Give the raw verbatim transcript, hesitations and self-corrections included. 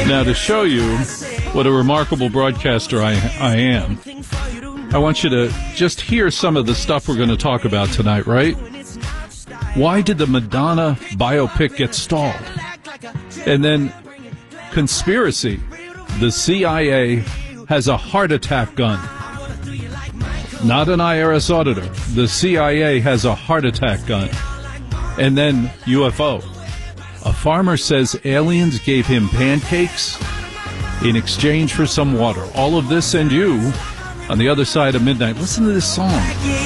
Now, to show you what a remarkable broadcaster I, I am, I want you to just hear some of the stuff we're going to talk about tonight, right? Why did the Madonna biopic get stalled? And then conspiracy. The C I A has a heart attack gun. Not an I R S auditor. The C I A has a heart attack gun. And then U F O. A farmer says aliens gave him pancakes in exchange for some water. All of this and you on the other side of midnight. Listen to this song.